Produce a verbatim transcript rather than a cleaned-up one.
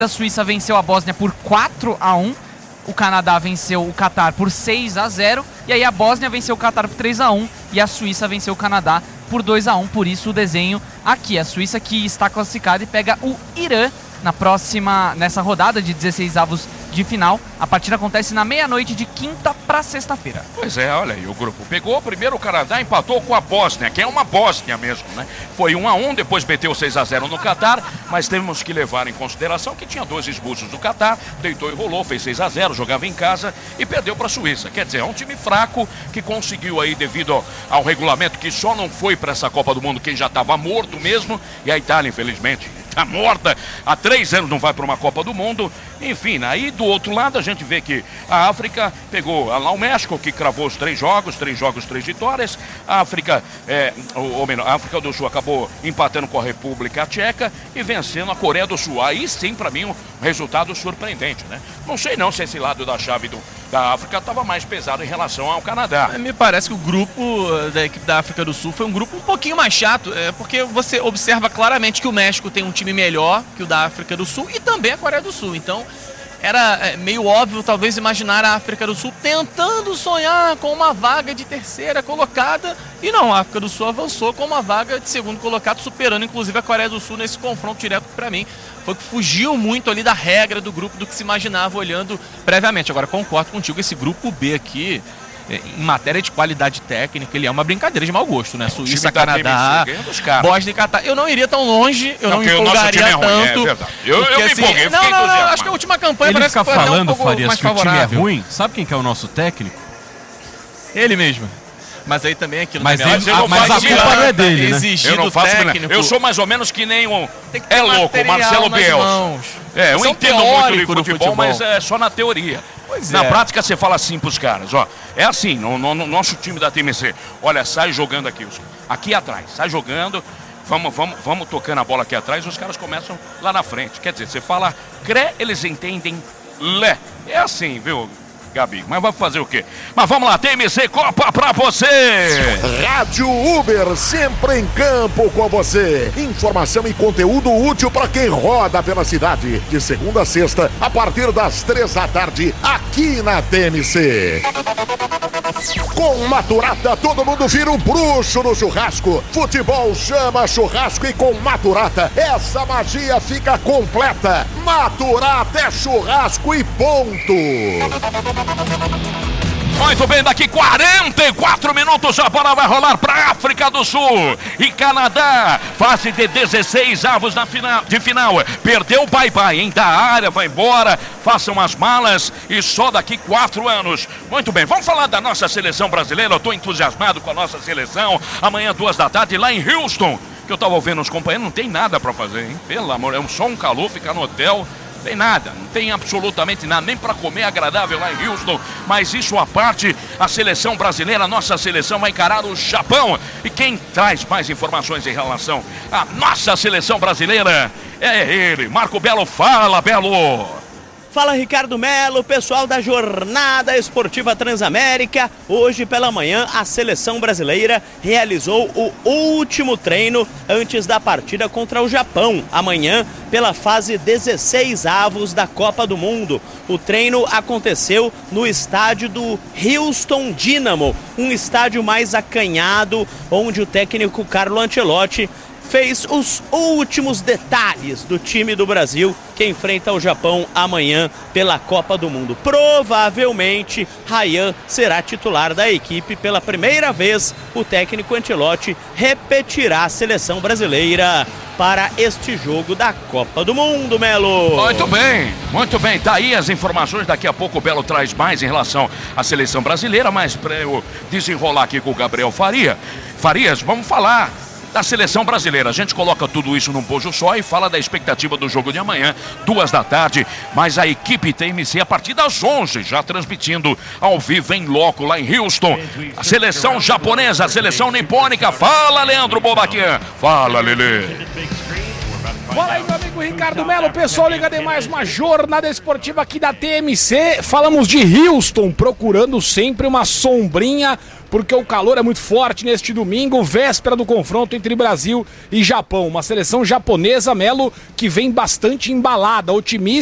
A Suíça venceu a Bósnia por quatro a um. O Canadá venceu o Catar por seis a zero. E aí a Bósnia venceu o Catar por três a um. E a Suíça venceu o Canadá por dois a um. Por isso o desenho aqui. A Suíça que está classificada e pega o Irã na próxima, nessa rodada de dezesseis avos de final. A partida acontece na meia-noite de quinta para sexta-feira. Pois é, olha aí, o grupo pegou, primeiro o Canadá empatou com a Bósnia, que é uma Bósnia mesmo, né? Foi um a um, depois meteu seis a zero no Catar, mas temos que levar em consideração que tinha dois expulsos do Catar, deitou e rolou, fez seis a zero, jogava em casa e perdeu para a Suíça. Quer dizer, é um time fraco que conseguiu aí, devido ao, ao regulamento, que só não foi para essa Copa do Mundo quem já estava morto mesmo, e a Itália, infelizmente, está morta, há três anos não vai para uma Copa do Mundo. Enfim, aí do outro lado a gente vê que a África pegou lá o México, que cravou os três jogos, três jogos, três vitórias. A África, é, ou melhor, a África do Sul acabou empatando com a República Tcheca e vencendo a Coreia do Sul. Aí sim, para mim, um resultado surpreendente, né? Não sei não se esse lado da chave do, da África estava mais pesado em relação ao Canadá. Me parece que o grupo da equipe da África do Sul foi um grupo um pouquinho mais chato, é, porque você observa claramente que o México tem um time melhor que o da África do Sul e também a Coreia do Sul. Então, era é, meio óbvio, talvez, imaginar a África do Sul tentando sonhar com uma vaga de terceira colocada. E não, a África do Sul avançou com uma vaga de segundo colocado, superando, inclusive, a Coreia do Sul nesse confronto direto. Para mim, foi que fugiu muito ali da regra do grupo do que se imaginava olhando previamente. Agora, concordo contigo, esse grupo B aqui, em matéria de qualidade técnica, ele é uma brincadeira de mau gosto, né? Suíça, Canadá, Bósnia e Catar. Eu não iria tão longe, eu não, não me empolgaria é tanto. É eu, porque, eu me empolguei, assim, não, não, não, acho que a última campanha ele parece fica que foi falando, um pouco Farias, mais que favorável. o time é ruim. Sabe quem que é o nosso técnico? Ele mesmo. Mas aí também é aquilo, mas, né? ele, a, mas a culpa não é dele, né? Eu não faço técnico. Eu sou mais ou menos que nem um... É louco, o Marcelo Bielsa. É, eu entendo muito de futebol, futebol, mas é só na teoria. Pois na é. prática você fala assim pros caras, ó. É assim, no, no, no nosso time da T M C. Olha, sai jogando aqui, aqui atrás, sai jogando, vamos, vamos, vamos tocando a bola aqui atrás, os caras começam lá na frente. Quer dizer, você fala cré, eles entendem lé. É assim, viu, Gabi? Mas vai fazer o quê? Mas vamos lá, T M C Copa pra você! Rádio Uber, sempre em campo com você. Informação e conteúdo útil para quem roda pela cidade. De segunda a sexta, a partir das três da tarde, aqui na T M C. Com Maturata, todo mundo vira um bruxo no churrasco. Futebol chama churrasco e com Maturata, essa magia fica completa. Maturata é churrasco e ponto. Muito bem, daqui quarenta e quatro minutos a bola vai rolar para África do Sul e Canadá, fase de dezesseis avos na final, de final. Perdeu o bye-bye, hein? Da área, vai embora, façam as malas e só daqui quatro anos. Muito bem, vamos falar da nossa seleção brasileira. Eu estou entusiasmado com a nossa seleção. Amanhã, duas da tarde, lá em Houston, que eu estava ouvindo os companheiros, não tem nada para fazer, hein? Pelo amor, é só um calor, ficar no hotel. Tem nada, não tem absolutamente nada, nem para comer agradável lá em Houston, mas isso à parte, a seleção brasileira, a nossa seleção vai encarar o Japão. E quem traz mais informações em relação à nossa seleção brasileira é ele, Marco Belo. Fala, Belo! Fala, Ricardo Melo, pessoal da Jornada Esportiva Transamérica. Hoje pela manhã a seleção brasileira realizou o último treino antes da partida contra o Japão, amanhã pela fase dezesseis avos da Copa do Mundo. O treino aconteceu no estádio do Houston Dynamo, um estádio mais acanhado, onde o técnico Carlo Ancelotti fez os últimos detalhes do time do Brasil que enfrenta o Japão amanhã pela Copa do Mundo. Provavelmente, Ryan será titular da equipe pela primeira vez. O técnico Ancelotti repetirá a seleção brasileira para este jogo da Copa do Mundo, Melo. Muito bem, muito bem. Tá aí as informações. Daqui a pouco o Belo traz mais em relação à seleção brasileira, mas para eu desenrolar aqui com o Gabriel Faria. Farias, vamos falar da seleção brasileira. A gente coloca tudo isso num bojo só e fala da expectativa do jogo de amanhã, duas da tarde, mas a equipe T M C a partir das onze, já transmitindo ao vivo em loco lá em Houston. A seleção japonesa, a seleção nipônica. Fala, Leandro Bobaquian. Fala, Lelê. Fala aí, meu amigo Ricardo Melo, pessoal, liga de mais uma jornada esportiva aqui da T M C. Falamos de Houston, procurando sempre uma sombrinha porque o calor é muito forte neste domingo, véspera do confronto entre Brasil e Japão. Uma seleção japonesa, Melo, que vem bastante embalada, otimista.